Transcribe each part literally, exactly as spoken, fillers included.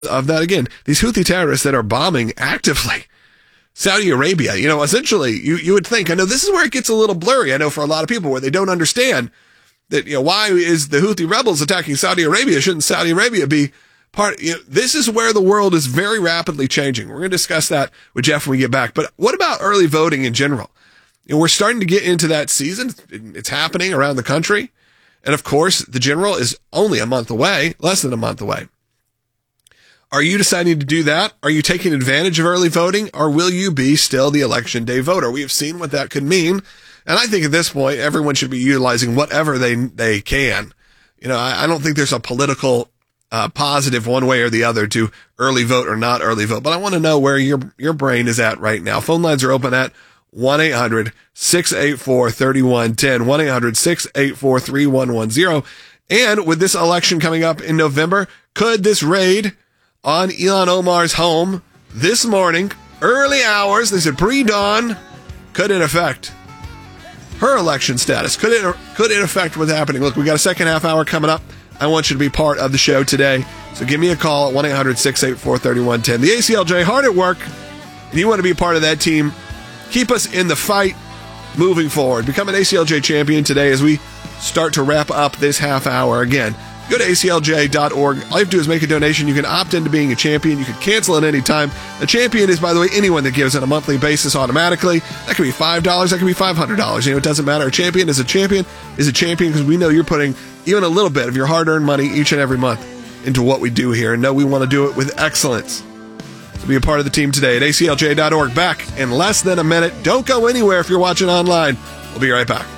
of that, again, these Houthi terrorists that are bombing actively Saudi Arabia. You know, essentially, you, you would think, I know this is where it gets a little blurry. I know for a lot of people where they don't understand that, you know, why is the Houthi rebels attacking Saudi Arabia? Shouldn't Saudi Arabia be part? You know, this is where the world is very rapidly changing. We're going to discuss that with Jeff when we get back. But what about early voting in general? You know, we're starting to get into that season. It's happening around the country. And of course, the general is only a month away, less than a month away. Are you deciding to do that? Are you taking advantage of early voting, or will you be still the election day voter? We have seen what that could mean. And I think at this point, everyone should be utilizing whatever they, they can. You know, I, I don't think there's a political, uh, positive one way or the other to early vote or not early vote, but I want to know where your, your brain is at right now. Phone lines are open at one eight hundred six eight four three one one zero, one eight hundred six eight four three one one zero. And with this election coming up in November, could this raid on Ilhan Omar's home this morning, early hours, they said pre-dawn, could it affect her election status? Could it, could it affect what's happening? Look, we got a second half hour coming up. I want you to be part of the show today. So give me a call at one eight hundred six eight four three one one zero. The A C L J, hard at work. If you want to be a part of that team, keep us in the fight moving forward. Become an A C L J champion today as we start to wrap up this half hour. Again, go to A C L J dot org. All you have to do is make a donation. You can opt into being a champion. You can cancel at any time. A champion is, by the way, anyone that gives on a monthly basis automatically. That could be five dollars. That could be five hundred dollars. You know, it doesn't matter. A champion is a champion is a champion because we know you're putting even a little bit of your hard-earned money each and every month into what we do here, and know we want to do it with excellence. So be a part of the team today at A C L J dot org. Back in less than a minute. Don't go anywhere if you're watching online. We'll be right back.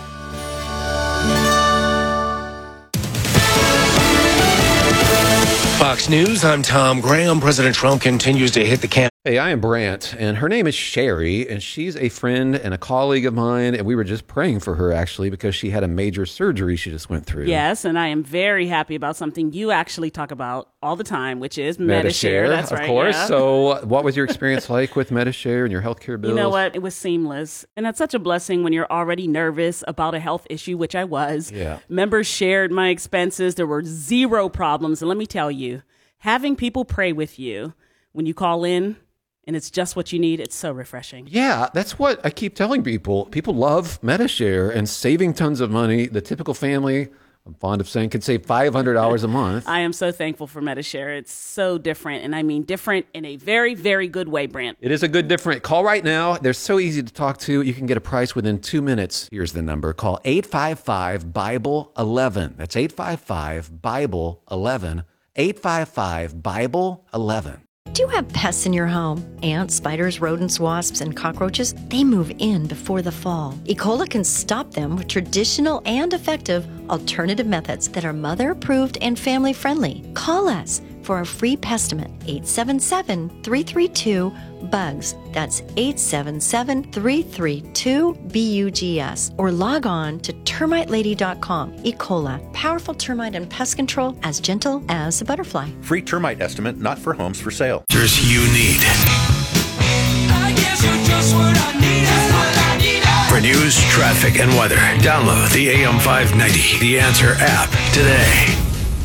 Fox News, I'm Tom Graham. President Trump continues to hit the camp. Hey, I am Brant, and her name is Sherry, and she's a friend and a colleague of mine, and we were just praying for her, actually, because she had a major surgery she just went through. Yes, and I am very happy about something you actually talk about all the time, which is Medi-Share. Medi-Share, That's of right, course. yeah. So what was your experience like with Medi-Share and your healthcare bills? You know what? It was seamless. And that's such a blessing when you're already nervous about a health issue, which I was. Yeah. Members shared my expenses. There were zero problems. And let me tell you, having people pray with you when you call in, and it's just what you need, it's so refreshing. Yeah, that's what I keep telling people. People love Medi-Share and saving tons of money. The typical family, I'm fond of saying, could save five hundred dollars a month. I am so thankful for Medi-Share. It's so different, and I mean different in a very, very good way, Brant. It is a good different. Call right now. They're so easy to talk to. You can get a price within two minutes. Here's the number. Call eight five five Bible eleven. That's eight five five Bible eleven. eight five five Bible eleven. Do you have pests in your home? Ants, spiders, rodents, wasps, and cockroaches? They move in before the fall. E. coli can stop them with traditional and effective alternative methods that are mother-approved and family-friendly. Call us for a free pestimate, eight seven seven, three three two, B U G S. That's eight seven seven, three three two, B U G S. Or log on to termite lady dot com. E. coli, powerful termite and pest control as gentle as a butterfly. Free termite estimate, not for homes for sale. There's you need. I guess you're just what I need. What I need. For news, traffic, and weather, download the A M five ninety The Answer app today.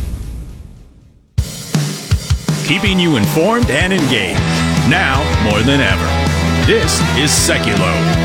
Keeping you informed and engaged, now more than ever. This is Seculo.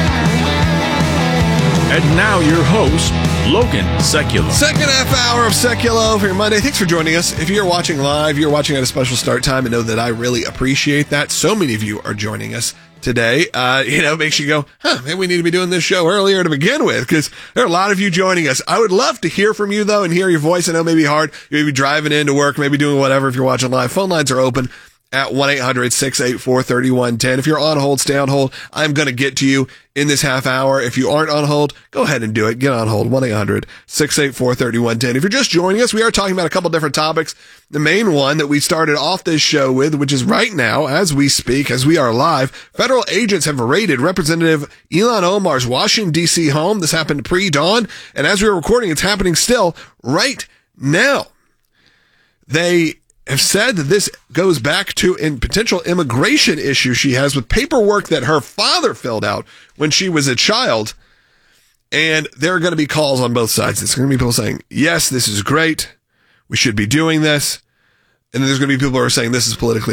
And now your host, Logan Seculo. Second half hour of Seculo for your Monday. Thanks for joining us. If you're watching live, you're watching at a special start time, and know that I really appreciate that. So many of you are joining us today. Uh, you know, makes you go, huh, maybe we need to be doing this show earlier to begin with, because there are a lot of you joining us. I would love to hear from you, though, and hear your voice. I know it may be hard. You may be driving into work, maybe doing whatever if you're watching live. Phone lines are open at one eight hundred six eight four three one one zero. If you're on hold, stay on hold. I'm going to get to you in this half hour. If you aren't on hold, go ahead and do it. Get on hold, one eight hundred six eight four three one one zero. If you're just joining us, we are talking about a couple different topics. The main one that we started off this show with, which is right now, as we speak, as we are live, federal agents have raided Representative Ilhan Omar's Washington, D C home. This happened pre-dawn, and as we were recording, it's happening still right now. They have said that this goes back to a potential immigration issue she has with paperwork that her father filled out when she was a child. And there are going to be calls on both sides. It's going to be people saying, yes, this is great. We should be doing this. And then there's going to be people who are saying this is politically